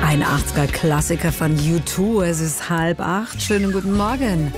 Ein 80er-Klassiker von U2. Es ist 7:30. Schönen guten Morgen.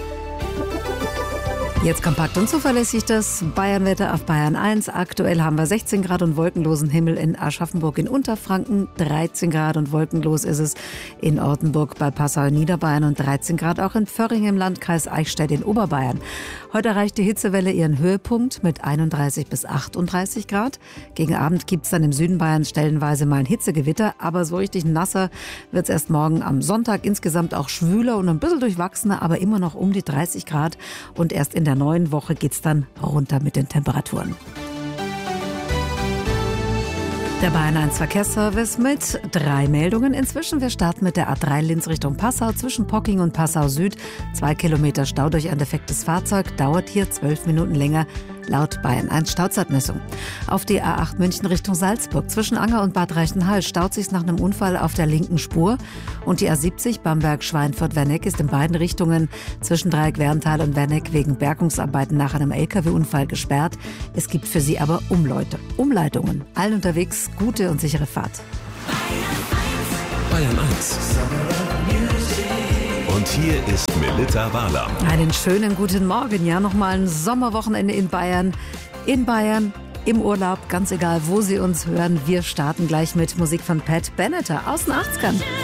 Jetzt kompakt und zuverlässig das Bayernwetter auf Bayern 1. Aktuell haben wir 16 Grad und wolkenlosen Himmel in Aschaffenburg in Unterfranken. 13 Grad und wolkenlos ist es in Ortenburg bei Passau in Niederbayern und 13 Grad auch in Pförring im Landkreis Eichstätt in Oberbayern. Heute erreicht die Hitzewelle ihren Höhepunkt mit 31 bis 38 Grad. Gegen Abend gibt es dann im Süden Bayerns stellenweise mal ein Hitzegewitter, aber so richtig nasser wird es erst morgen am Sonntag. Insgesamt auch schwüler und ein bisschen durchwachsener, aber immer noch um die 30 Grad. Und erst in der neuen Woche geht's dann runter mit den Temperaturen. Der Bayern 1 Verkehrsservice mit 3 Meldungen. Inzwischen, wir starten mit der A3 Linz Richtung Passau zwischen Pocking und Passau Süd. 2 Kilometer Stau durch ein defektes Fahrzeug, dauert hier 12 Minuten länger. Laut Bayern 1 Stauzeitmessung. Auf die A8 München Richtung Salzburg. Zwischen Anger und Bad Reichenhall staut sich nach einem Unfall auf der linken Spur. Und die A70 Bamberg-Schweinfurt-Werneck ist in beiden Richtungen zwischen Dreieck-Werntal und Werneck wegen Bergungsarbeiten nach einem LKW-Unfall gesperrt. Es gibt für sie aber Umleitungen. Allen unterwegs gute und sichere Fahrt. Bayern 1. Und hier ist Melitta Wahler. Einen schönen guten Morgen. Ja, nochmal ein Sommerwochenende in Bayern. Im Urlaub, ganz egal, wo Sie uns hören. Wir starten gleich mit Musik von Pat Benatar aus den 80ern.